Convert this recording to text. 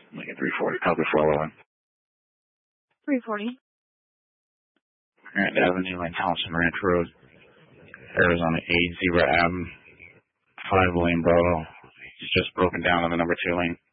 Like at 340, probably 411. 340. Grand Avenue and Townsend Ranch Road, Arizona 8, Zebra Ave, 5 lane Bravo. It's just broken down on the number 2 lane.